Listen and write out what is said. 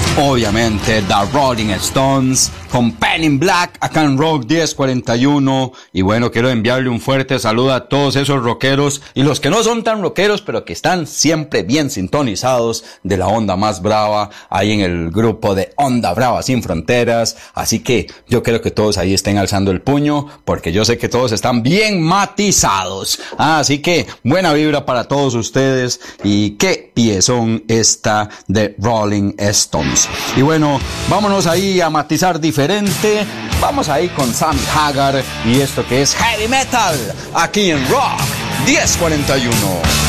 Obviamente, The Rolling Stones con Pen in Black acá en Rock 1041. Y bueno, quiero enviarle un fuerte saludo a todos esos rockeros y los que no son tan rockeros, pero que están siempre bien sintonizados de la onda más brava, ahí en el grupo de Onda Brava Sin Fronteras. Así que yo creo que todos ahí estén alzando el puño, porque yo sé que todos están bien matizados. Así que buena vibra para todos ustedes, y qué piezón esta de Rolling Stones. Y bueno, vámonos ahí a matizar diferente. Vamos ahí con Sammy Hagar y esto que es Heavy Metal aquí en Rock 1041.